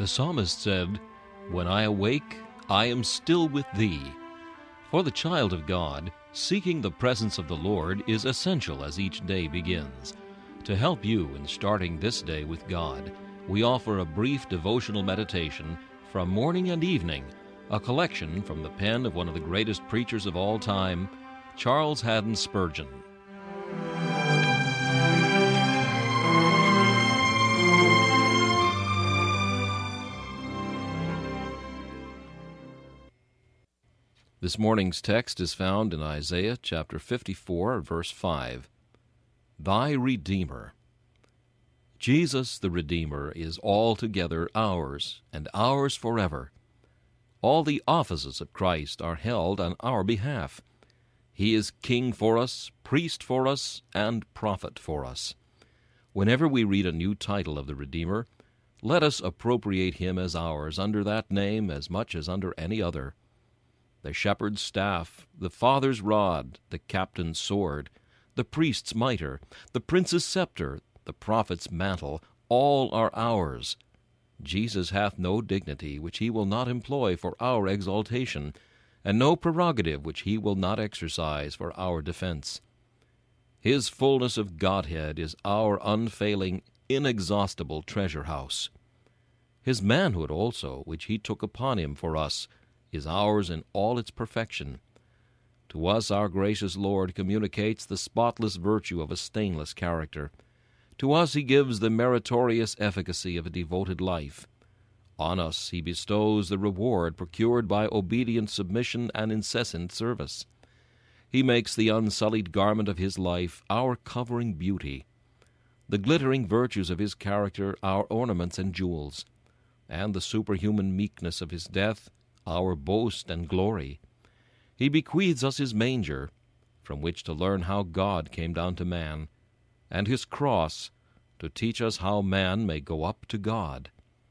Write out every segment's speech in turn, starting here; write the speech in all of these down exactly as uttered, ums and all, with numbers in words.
The psalmist said, "When I awake, I am still with thee." For the child of God, seeking the presence of the Lord is essential as each day begins. To help you in starting this day with God, we offer a brief devotional meditation from morning and evening, a collection from the pen of one of the greatest preachers of all time, Charles Haddon Spurgeon. This morning's text is found in Isaiah chapter fifty-four, verse five. Thy Redeemer. Jesus the Redeemer is altogether ours, and ours forever. All the offices of Christ are held on our behalf. He is King for us, priest for us, and prophet for us. Whenever we read a new title of the Redeemer, let us appropriate him as ours under that name as much as under any other. The shepherd's staff, the father's rod, the captain's sword, the priest's mitre, the prince's scepter, the prophet's mantle, all are ours. Jesus hath no dignity which he will not employ for our exaltation, and no prerogative which he will not exercise for our defense. His fullness of Godhead is our unfailing, inexhaustible treasure-house. His manhood also, which he took upon him for us, is ours in all its perfection. To us our gracious Lord communicates the spotless virtue of a stainless character. To us he gives the meritorious efficacy of a devoted life. On us he bestows the reward procured by obedient submission and incessant service. He makes the unsullied garment of his life our covering beauty, the glittering virtues of his character our ornaments and jewels, and the superhuman meekness of his death our boast and glory. He bequeaths us his manger, from which to learn how God came down to man, and his cross, to teach us how man may go up to God.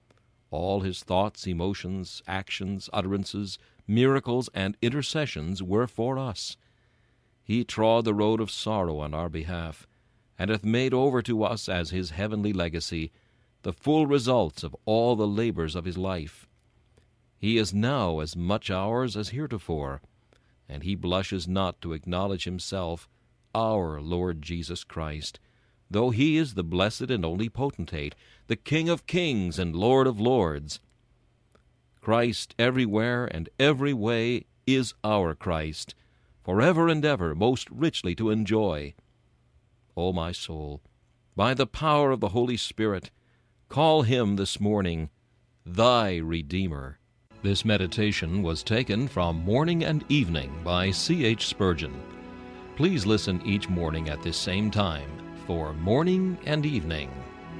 All his thoughts, emotions, actions, utterances, miracles, and intercessions were for us. He trod the road of sorrow on our behalf, and hath made over to us as his heavenly legacy the full results of all the labors of his life. He is now as much ours as heretofore, and he blushes not to acknowledge himself our Lord Jesus Christ, though he is the blessed and only potentate, the King of kings and Lord of lords. Christ everywhere and every way is our Christ, forever and ever most richly to enjoy. O my soul, by the power of the Holy Spirit, call him this morning thy Redeemer. This meditation was taken from Morning and Evening by C H Spurgeon. Please listen each morning at this same time for Morning and Evening.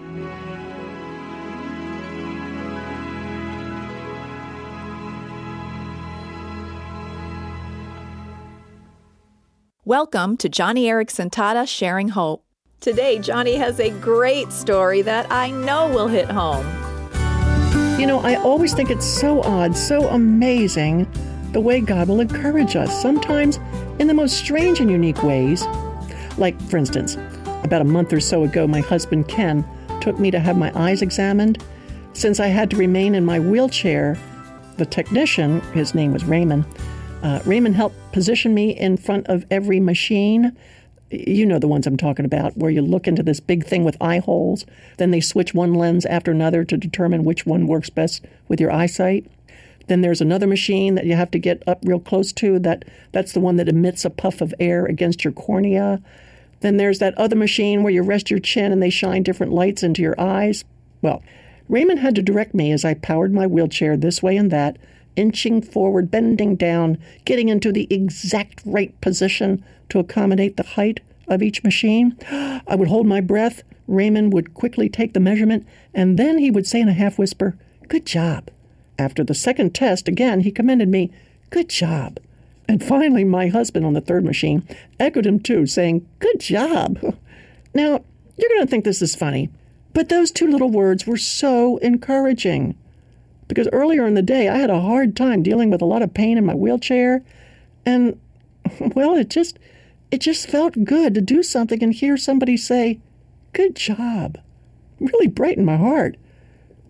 Welcome to Joni Eareckson Tada Sharing Hope. Today, Joni has a great story that I know will hit home. You know, I always think it's so odd, so amazing, the way God will encourage us, sometimes in the most strange and unique ways. Like, for instance, about a month or so ago, my husband Ken took me to have my eyes examined. Since I had to remain in my wheelchair, the technician, his name was Raymond, uh, Raymond helped position me in front of every machine. You know the ones I'm talking about, where you look into this big thing with eye holes. Then they switch one lens after another to determine which one works best with your eyesight. Then there's another machine that you have to get up real close to. That That's the one that emits a puff of air against your cornea. Then there's that other machine where you rest your chin and they shine different lights into your eyes. Well, Raymond had to direct me as I powered my wheelchair this way and that, inching forward, bending down, getting into the exact right position to accommodate the height of each machine. I would hold my breath. Raymond would quickly take the measurement, and then he would say in a half whisper, "Good job." After the second test, again, he commended me, "Good job." And finally, my husband on the third machine echoed him too, saying, "Good job." Now, you're going to think this is funny, but those two little words were so encouraging. Because earlier in the day, I had a hard time dealing with a lot of pain in my wheelchair, and, well, it just... It just felt good to do something and hear somebody say, "Good job." It really brightened my heart.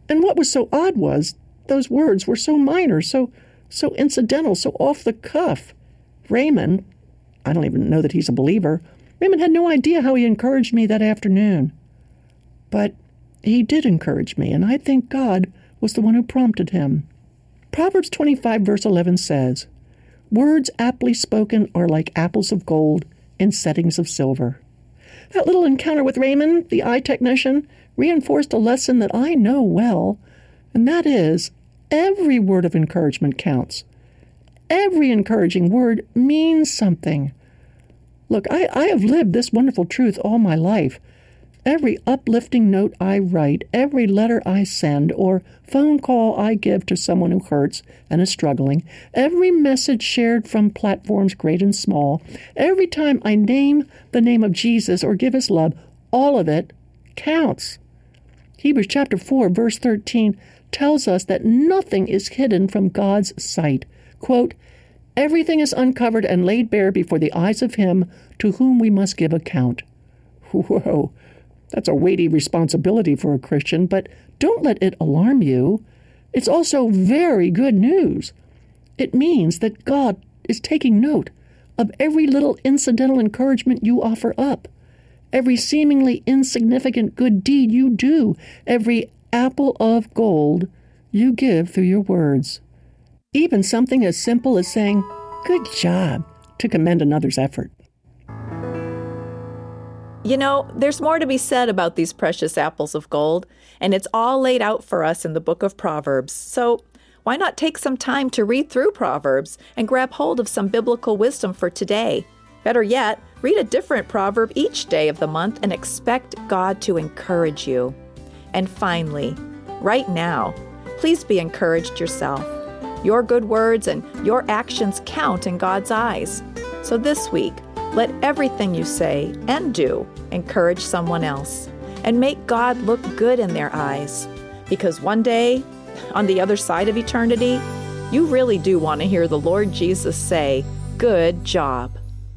And what was so odd was those words were so minor, so so incidental, so off the cuff. Raymond, I don't even know that he's a believer, Raymond had no idea how he encouraged me that afternoon. But he did encourage me, and I think God was the one who prompted him. Proverbs twenty-five, verse eleven says, "Words aptly spoken are like apples of gold in settings of silver." That little encounter with Raymond, the eye technician, reinforced a lesson that I know well, and that is, every word of encouragement counts. Every encouraging word means something. Look, I, I have lived this wonderful truth all my life. Every uplifting note I write, every letter I send, or phone call I give to someone who hurts and is struggling, every message shared from platforms great and small, every time I name the name of Jesus or give his love, all of it counts. Hebrews chapter four, verse thirteen tells us that nothing is hidden from God's sight. Quote, "Everything is uncovered and laid bare before the eyes of him to whom we must give account." Whoa, that's a weighty responsibility for a Christian, but don't let it alarm you. It's also very good news. It means that God is taking note of every little incidental encouragement you offer up, every seemingly insignificant good deed you do, every apple of gold you give through your words. Even something as simple as saying, "Good job," to commend another's effort. You know, there's more to be said about these precious apples of gold, and it's all laid out for us in the book of Proverbs. So why not take some time to read through Proverbs and grab hold of some biblical wisdom for today? Better yet, read a different proverb each day of the month and expect God to encourage you. And finally, right now, please be encouraged yourself. Your good words and your actions count in God's eyes. So this week, let everything you say and do encourage someone else and make God look good in their eyes. Because one day, on the other side of eternity, you really do want to hear the Lord Jesus say, "Good job."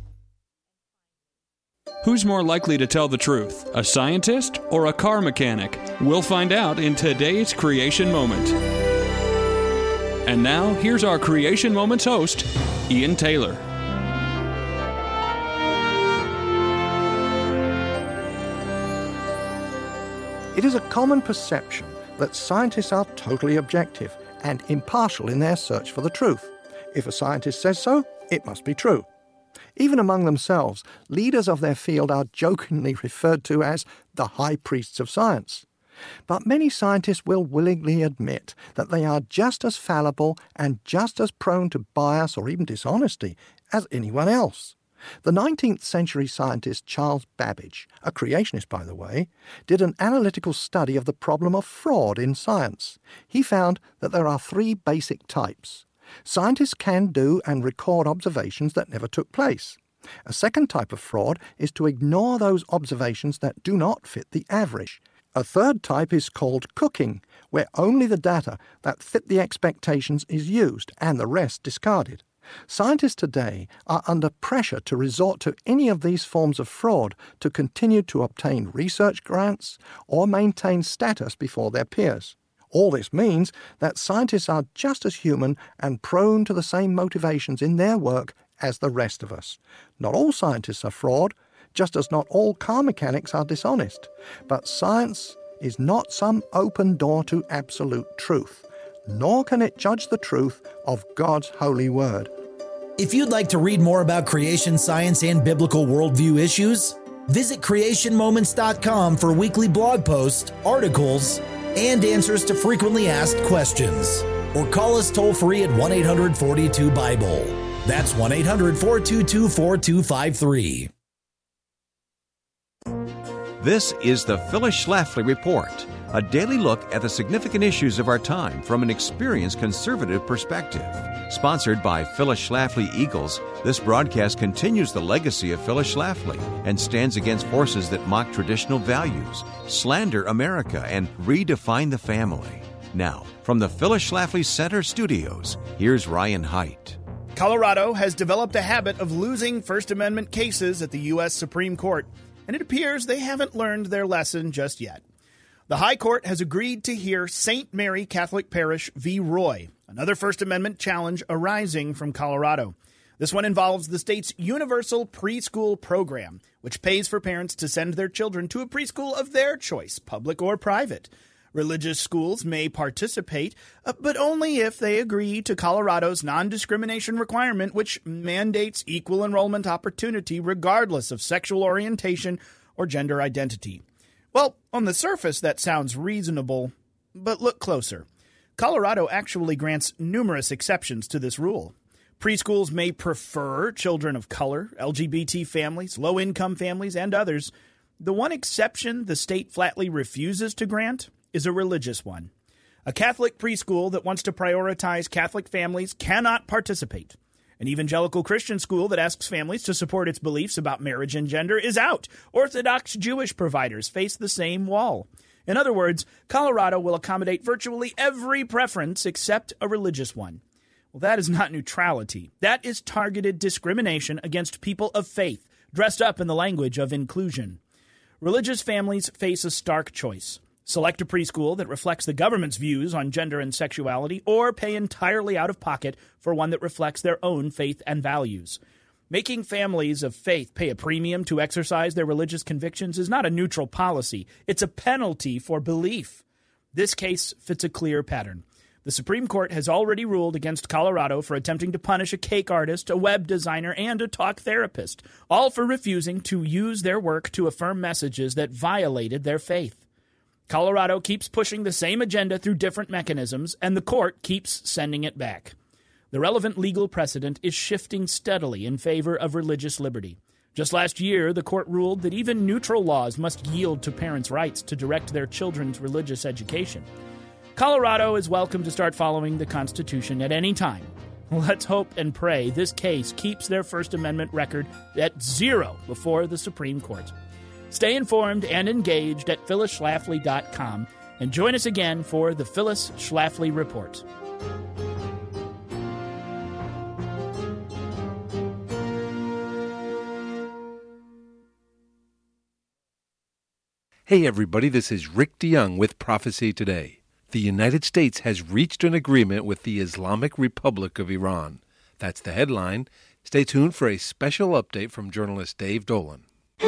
Who's more likely to tell the truth, a scientist or a car mechanic? We'll find out in today's Creation Moment. And now, here's our Creation Moments host, Ian Taylor. It is a common perception that scientists are totally objective and impartial in their search for the truth. If a scientist says so, it must be true. Even among themselves, leaders of their field are jokingly referred to as the high priests of science. But many scientists will willingly admit that they are just as fallible and just as prone to bias or even dishonesty as anyone else. The nineteenth century scientist Charles Babbage, a creationist by the way, did an analytical study of the problem of fraud in science. He found that there are three basic types. Scientists can do and record observations that never took place. A second type of fraud is to ignore those observations that do not fit the average. A third type is called cooking, where only the data that fit the expectations is used and the rest discarded. Scientists today are under pressure to resort to any of these forms of fraud to continue to obtain research grants or maintain status before their peers. All this means that scientists are just as human and prone to the same motivations in their work as the rest of us. Not all scientists are fraud, just as not all car mechanics are dishonest. But science is not some open door to absolute truth, nor can it judge the truth of God's holy word. If you'd like to read more about creation science and biblical worldview issues, visit creation moments dot com for weekly blog posts, articles, and answers to frequently asked questions. Or call us toll-free at one eight hundred four two Bible. That's one eight hundred four two two four two five three. This is the Phyllis Schlafly Report, a daily look at the significant issues of our time from an experienced conservative perspective. Sponsored by Phyllis Schlafly Eagles, this broadcast continues the legacy of Phyllis Schlafly and stands against forces that mock traditional values, slander America, and redefine the family. Now, from the Phyllis Schlafly Center studios, here's Ryan Haidt. Colorado has developed a habit of losing First Amendment cases at the U S Supreme Court, and it appears they haven't learned their lesson just yet. The High Court has agreed to hear Saint Mary Catholic Parish v. Roy, another First Amendment challenge arising from Colorado. This one involves the state's universal preschool program, which pays for parents to send their children to a preschool of their choice, public or private. Religious schools may participate, uh, but only if they agree to Colorado's non-discrimination requirement, which mandates equal enrollment opportunity regardless of sexual orientation or gender identity. Well, on the surface, that sounds reasonable, but look closer. Colorado actually grants numerous exceptions to this rule. Preschools may prefer children of color, L G B T families, low-income families, and others. The one exception the state flatly refuses to grant is a religious one. A Catholic preschool that wants to prioritize Catholic families cannot participate. An evangelical Christian school that asks families to support its beliefs about marriage and gender is out. Orthodox Jewish providers face the same wall. In other words, Colorado will accommodate virtually every preference except a religious one. Well, that is not neutrality. That is targeted discrimination against people of faith, dressed up in the language of inclusion. Religious families face a stark choice. Select a preschool that reflects the government's views on gender and sexuality, or pay entirely out of pocket for one that reflects their own faith and values. Making families of faith pay a premium to exercise their religious convictions is not a neutral policy. It's a penalty for belief. This case fits a clear pattern. The Supreme Court has already ruled against Colorado for attempting to punish a cake artist, a web designer, and a talk therapist, all for refusing to use their work to affirm messages that violated their faith. Colorado keeps pushing the same agenda through different mechanisms, and the court keeps sending it back. The relevant legal precedent is shifting steadily in favor of religious liberty. Just last year, the court ruled that even neutral laws must yield to parents' rights to direct their children's religious education. Colorado is welcome to start following the Constitution at any time. Let's hope and pray this case keeps their First Amendment record at zero before the Supreme Court. Stay informed and engaged at phyllis schlafly dot com and join us again for the Phyllis Schlafly Report. Hey everybody, this is Rick DeYoung with Prophecy Today. The United States has reached an agreement with the Islamic Republic of Iran. That's the headline. Stay tuned for a special update from journalist Dave Dolan.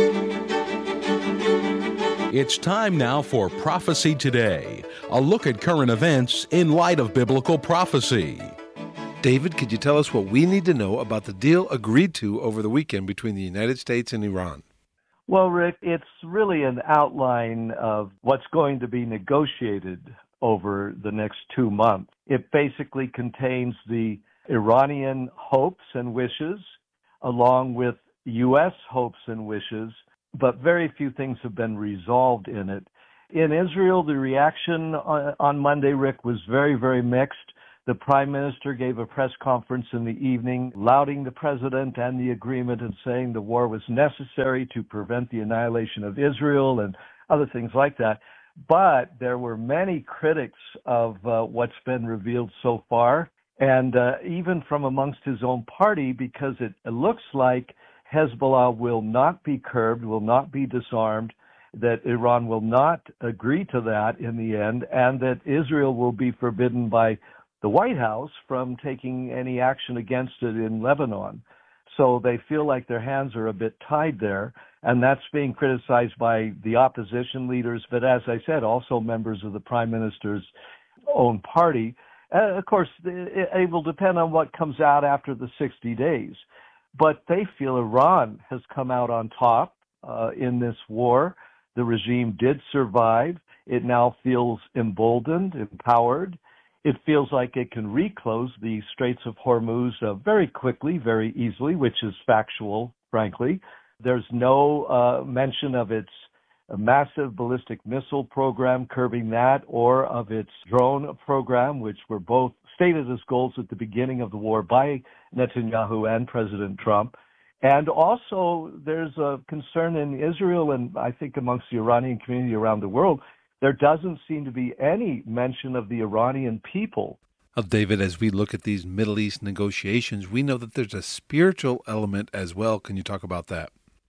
It's time now for Prophecy Today, a look at current events in light of biblical prophecy. David, could you tell us what we need to know about the deal agreed to over the weekend between the United States and Iran? Well, Rick, it's really an outline of what's going to be negotiated over the next two months. It basically contains the Iranian hopes and wishes, along with U S hopes and wishes, but very few things have been resolved in it. In Israel, the reaction on Monday, Rick, was very, very mixed. The prime minister gave a press conference in the evening, lauding the president and the agreement and saying the war was necessary to prevent the annihilation of Israel and other things like that. But there were many critics of uh, what's been revealed so far, and uh, even from amongst his own party, because it, it looks like Hezbollah will not be curbed, will not be disarmed, that Iran will not agree to that in the end, and that Israel will be forbidden by the White House from taking any action against it in Lebanon. So they feel like their hands are a bit tied there, and that's being criticized by the opposition leaders, but as I said, also members of the prime minister's own party. Uh, of course, it, it will depend on what comes out after the sixty days. But they feel Iran has come out on top uh, in this war. The regime did survive. It now feels emboldened, empowered. It feels like it can reclose the Straits of Hormuz uh, very quickly, very easily, which is factual, frankly. There's no uh, mention of its massive ballistic missile program, curbing that, or of its drone program, which were both stated as goals at the beginning of the war by Netanyahu and President Trump. And also, there's a concern in Israel and I think amongst the Iranian community around the world. There doesn't seem to be any mention of the Iranian people. Well, David, as we look at these Middle East negotiations, we know that there's a spiritual element as well. Can you talk about that?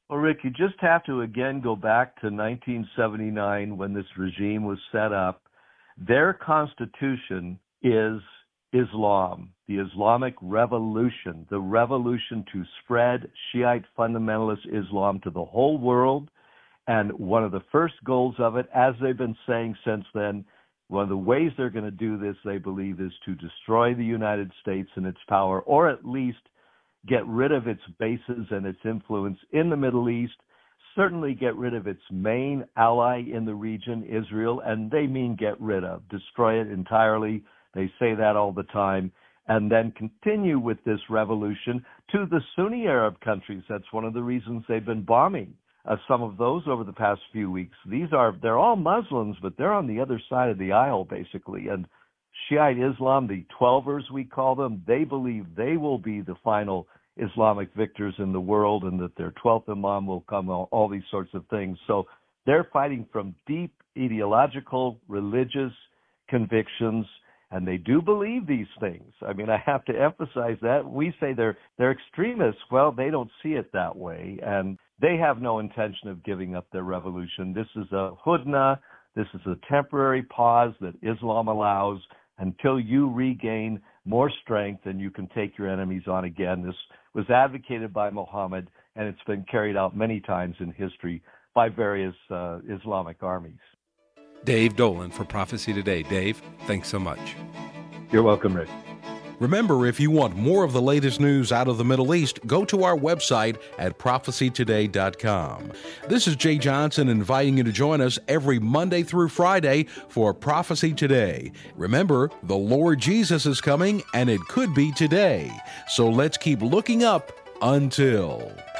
Well, Rick, you just have to again go back to nineteen seventy-nine when this regime was set up. Their constitution is Islam, the Islamic revolution, the revolution to spread Shiite fundamentalist Islam to the whole world. And one of the first goals of it, as they've been saying since then, one of the ways they're going to do this, they believe, is to destroy the United States and its power, or at least get rid of its bases and its influence in the Middle East, certainly get rid of its main ally in the region, Israel, and they mean get rid of, destroy it entirely. They say that all the time, and then continue with this revolution to the Sunni Arab countries. That's one of the reasons they've been bombing uh, some of those over the past few weeks. These are, they're all Muslims, but they're on the other side of the aisle, basically. And Shiite Islam, the Twelvers we call them, they believe they will be the final Islamic victors in the world and that their twelfth Imam will come, all, all these sorts of things. So they're fighting from deep ideological, religious convictions, and they do believe these things. I mean, I have to emphasize that. We say they're they're extremists. Well, they don't see it that way, and they have no intention of giving up their revolution. This is a hudna. This is a temporary pause that Islam allows until you regain more strength and you can take your enemies on again. This was advocated by Muhammad, and it's been carried out many times in history by various uh, Islamic armies. Dave Dolan for Prophecy Today. Dave, thanks so much. You're welcome, Rick. Remember, if you want more of the latest news out of the Middle East, go to our website at prophecy today dot com. This is Jay Johnson inviting you to join us every Monday through Friday for Prophecy Today. Remember, the Lord Jesus is coming, and it could be today. So let's keep looking up until...